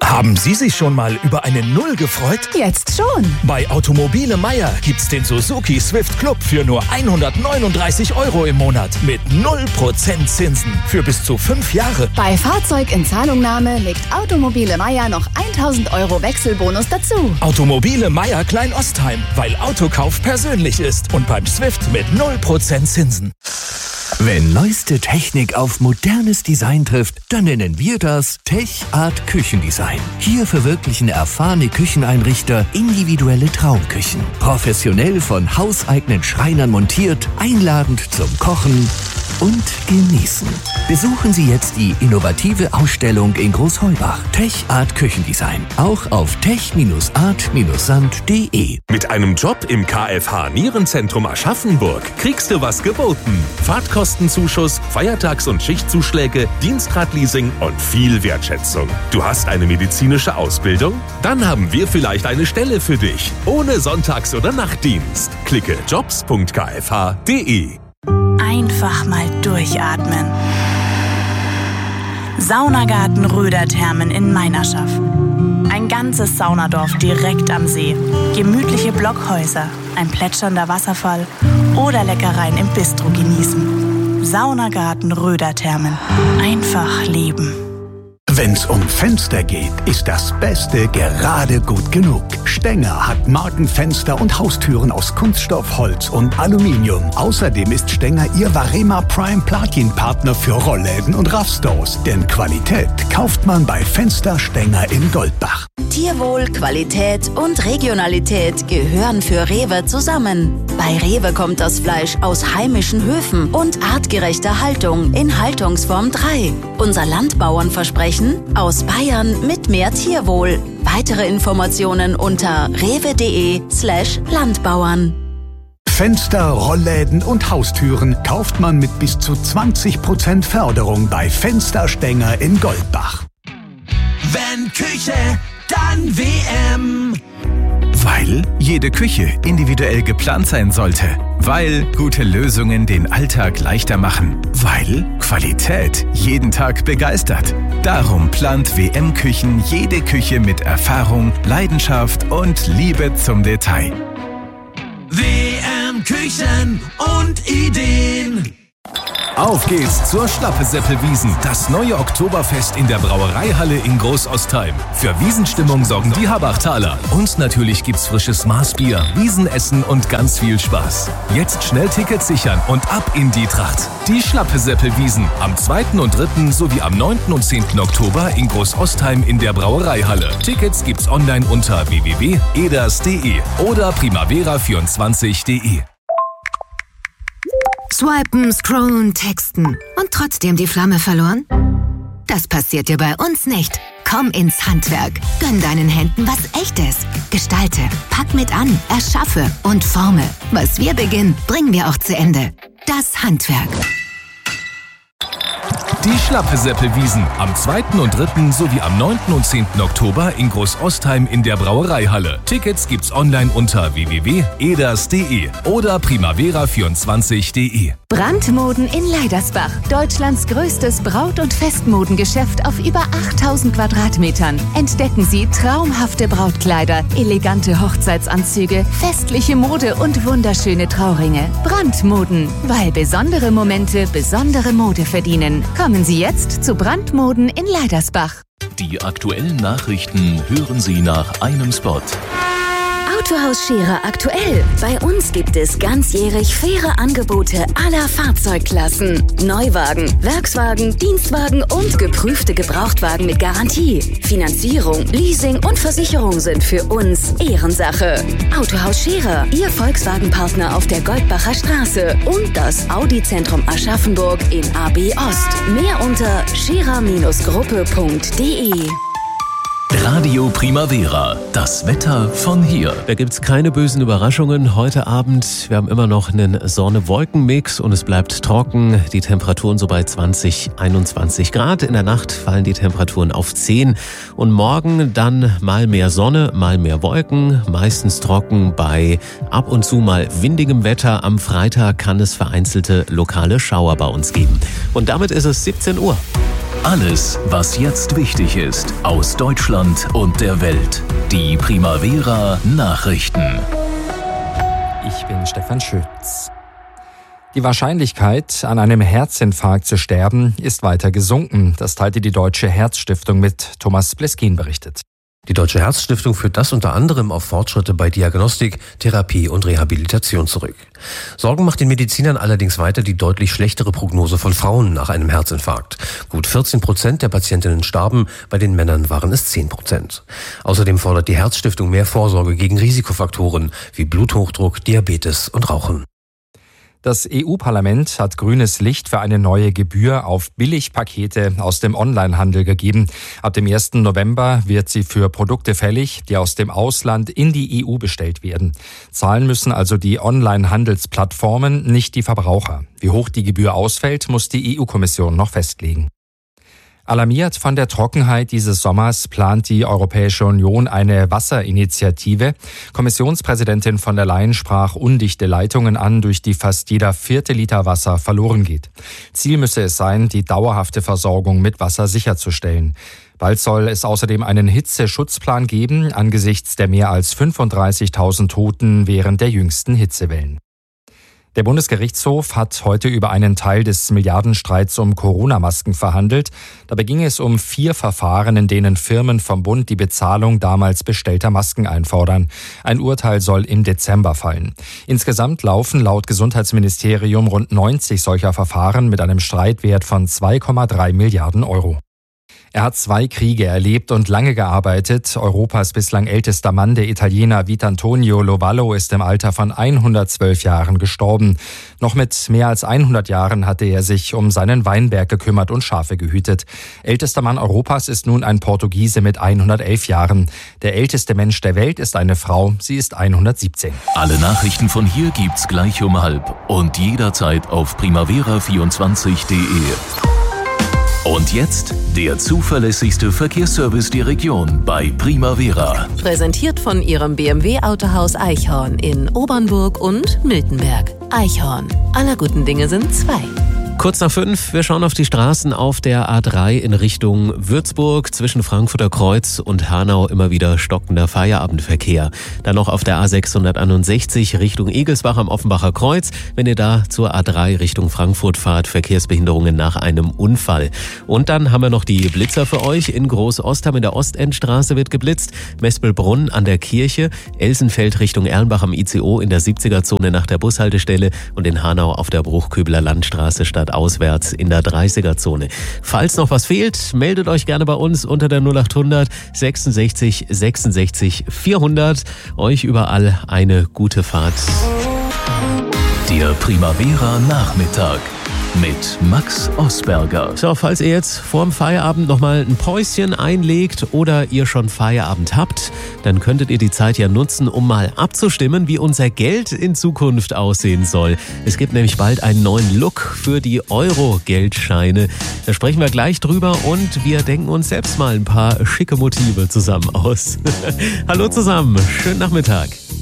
Haben Sie sich schon mal über eine Null gefreut? Jetzt schon. Bei Automobile Meier gibt's den Suzuki Swift Club für nur 139 € im Monat mit 0% Zinsen für bis zu 5 Jahre. Bei Fahrzeug in Zahlungnahme legt Automobile Meier noch 1.000 € Wechselbonus dazu. Automobile Meier Klein-Ostheim, weil Autokauf persönlich ist und beim Swift mit 0% Zinsen. Wenn neueste Technik auf modernes Design trifft, dann nennen wir das Tech Art Küchendesign. Hier verwirklichen erfahrene Kücheneinrichter individuelle Traumküchen. Professionell von hauseigenen Schreinern montiert, einladend zum Kochen und Genießen. Besuchen Sie jetzt die innovative Ausstellung in Großheubach. Tech Art Küchendesign. Auch auf tech-art-sand.de. Mit einem Job im KFH Nierenzentrum Aschaffenburg kriegst du was geboten. Fahrtkostenzuschuss, Feiertags- und Schichtzuschläge, Dienstradleasing und viel Wertschätzung. Du hast eine medizinische Ausbildung? Dann haben wir vielleicht eine Stelle für dich. Ohne Sonntags- oder Nachtdienst. Klicke jobs.kfh.de. Einfach mal durchatmen. Saunagarten Röderthermen in Meinerschaff. Ein ganzes Saunadorf direkt am See. Gemütliche Blockhäuser, ein plätschernder Wasserfall oder Leckereien im Bistro genießen. Saunagarten Röderthermen. Einfach leben. Wenn's um Fenster geht, ist das Beste gerade gut genug. Stenger hat Markenfenster und Haustüren aus Kunststoff, Holz und Aluminium. Außerdem ist Stenger Ihr Varema Prime Platin-Partner für Rollläden und Raffstores. Denn Qualität kauft man bei Fenster Stenger in Goldbach. Tierwohl, Qualität und Regionalität gehören für Rewe zusammen. Bei Rewe kommt das Fleisch aus heimischen Höfen und artgerechter Haltung in Haltungsform 3. Unser Landbauernversprechen: aus Bayern mit mehr Tierwohl. Weitere Informationen unter rewe.de/Landbauern. Fenster, Rollläden und Haustüren kauft man mit bis zu 20% Förderung bei Fenster Stenger in Goldbach. Wenn Küche, dann WM. Weil jede Küche individuell geplant sein sollte. Weil gute Lösungen den Alltag leichter machen. Weil Qualität jeden Tag begeistert. Darum plant WM Küchen jede Küche mit Erfahrung, Leidenschaft und Liebe zum Detail. WM Küchen und Ideen. Auf geht's zur Schlappeseppelwiesen, das neue Oktoberfest in der Brauereihalle in Großostheim. Für Wiesenstimmung sorgen die Habachtaler. Und natürlich gibt's frisches Maßbier, Wiesenessen und ganz viel Spaß. Jetzt schnell Tickets sichern und ab in die Tracht. Die Schlappeseppelwiesen am 2. und 3. sowie am 9. und 10. Oktober in Großostheim in der Brauereihalle. Tickets gibt's online unter www.eders.de oder primavera24.de. Swipen, scrollen, texten und trotzdem die Flamme verloren? Das passiert dir bei uns nicht. Komm ins Handwerk. Gönn deinen Händen was Echtes. Gestalte, pack mit an, erschaffe und forme. Was wir beginnen, bringen wir auch zu Ende. Das Handwerk. Die Schlappeseppelwiesen am 2. und 3. sowie am 9. und 10. Oktober in Großostheim in der Brauereihalle. Tickets gibt's online unter www.eders.de oder primavera24.de. Brandmoden in Leidersbach. Deutschlands größtes Braut- und Festmodengeschäft auf über 8000 Quadratmetern. Entdecken Sie traumhafte Brautkleider, elegante Hochzeitsanzüge, festliche Mode und wunderschöne Trauringe. Brandmoden, weil besondere Momente besondere Mode verdienen. Kommen Sie jetzt zu Brandmoden in Leidersbach. Die aktuellen Nachrichten hören Sie nach einem Spot. Autohaus Scherer aktuell. Bei uns gibt es ganzjährig faire Angebote aller Fahrzeugklassen. Neuwagen, Werkswagen, Dienstwagen und geprüfte Gebrauchtwagen mit Garantie. Finanzierung, Leasing und Versicherung sind für uns Ehrensache. Autohaus Scherer, Ihr Volkswagen-Partner auf der Goldbacher Straße und das Audi-Zentrum Aschaffenburg in AB Ost. Mehr unter scherer-gruppe.de. Radio Primavera, das Wetter von hier. Da gibt's keine bösen Überraschungen heute Abend. Wir haben immer noch einen Sonne-Wolken-Mix und es bleibt trocken. Die Temperaturen so bei 20, 21 Grad. In der Nacht fallen die Temperaturen auf 10. Und morgen dann mal mehr Sonne, mal mehr Wolken. Meistens trocken bei ab und zu mal windigem Wetter. Am Freitag kann es vereinzelte lokale Schauer bei uns geben. Und damit ist es 17 Uhr. Alles, was jetzt wichtig ist, aus Deutschland und der Welt. Die Primavera Nachrichten. Ich bin Stefan Schütz. Die Wahrscheinlichkeit, an einem Herzinfarkt zu sterben, ist weiter gesunken. Das teilte die Deutsche Herzstiftung mit. Thomas Bleskin berichtet. Die Deutsche Herzstiftung führt das unter anderem auf Fortschritte bei Diagnostik, Therapie und Rehabilitation zurück. Sorgen macht den Medizinern allerdings weiter die deutlich schlechtere Prognose von Frauen nach einem Herzinfarkt. Gut 14% der Patientinnen starben, bei den Männern waren es 10%. Außerdem fordert die Herzstiftung mehr Vorsorge gegen Risikofaktoren wie Bluthochdruck, Diabetes und Rauchen. Das EU-Parlament hat grünes Licht für eine neue Gebühr auf Billigpakete aus dem Onlinehandel gegeben. Ab dem 1. November wird sie für Produkte fällig, die aus dem Ausland in die EU bestellt werden. Zahlen müssen also die Online-Handelsplattformen, nicht die Verbraucher. Wie hoch die Gebühr ausfällt, muss die EU-Kommission noch festlegen. Alarmiert von der Trockenheit dieses Sommers plant die Europäische Union eine Wasserinitiative. Kommissionspräsidentin von der Leyen sprach undichte Leitungen an, durch die fast jeder 4. Liter Wasser verloren geht. Ziel müsse es sein, die dauerhafte Versorgung mit Wasser sicherzustellen. Bald soll es außerdem einen Hitzeschutzplan geben, angesichts der mehr als 35.000 Toten während der jüngsten Hitzewellen. Der Bundesgerichtshof hat heute über einen Teil des Milliardenstreits um Corona-Masken verhandelt. Dabei ging es um 4 Verfahren, in denen Firmen vom Bund die Bezahlung damals bestellter Masken einfordern. Ein Urteil soll im Dezember fallen. Insgesamt laufen laut Gesundheitsministerium rund 90 solcher Verfahren mit einem Streitwert von 2,3 Milliarden Euro. Er hat 2 Kriege erlebt und lange gearbeitet. Europas bislang ältester Mann, der Italiener Vitantonio Lovallo, ist im Alter von 112 Jahren gestorben. Noch mit mehr als 100 Jahren hatte er sich um seinen Weinberg gekümmert und Schafe gehütet. Ältester Mann Europas ist nun ein Portugiese mit 111 Jahren. Der älteste Mensch der Welt ist eine Frau. Sie ist 117. Alle Nachrichten von hier gibt's gleich um 12 und jederzeit auf primavera24.de. Und jetzt der zuverlässigste Verkehrsservice der Region bei Primavera. Präsentiert von Ihrem BMW-Autohaus Eichhorn in Obernburg und Miltenberg. Eichhorn. Aller guten Dinge sind 2. Kurz nach 5, wir schauen auf die Straßen auf der A3 in Richtung Würzburg. Zwischen Frankfurter Kreuz und Hanau immer wieder stockender Feierabendverkehr. Dann noch auf der A661 Richtung Egelsbach am Offenbacher Kreuz. Wenn ihr da zur A3 Richtung Frankfurt fahrt, Verkehrsbehinderungen nach einem Unfall. Und dann haben wir noch die Blitzer für euch. In Groß-Ostham in der Ostendstraße wird geblitzt. Mespelbrunn an der Kirche. Elsenfeld Richtung Erlenbach am ICO in der 70er-Zone nach der Bushaltestelle. Und in Hanau auf der Bruchköbler Landstraße statt auswärts in der 30er-Zone. Falls noch was fehlt, meldet euch gerne bei uns unter der 0800 66 66 400. Euch überall eine gute Fahrt. Der Primavera Nachmittag mit Max Osberger. So, falls ihr jetzt vorm Feierabend nochmal ein Päuschen einlegt oder ihr schon Feierabend habt, dann könntet ihr die Zeit ja nutzen, um mal abzustimmen, wie unser Geld in Zukunft aussehen soll. Es gibt nämlich bald einen neuen Look für die Euro-Geldscheine. Da sprechen wir gleich drüber und wir denken uns selbst mal ein paar schicke Motive zusammen aus. Hallo zusammen, schönen Nachmittag.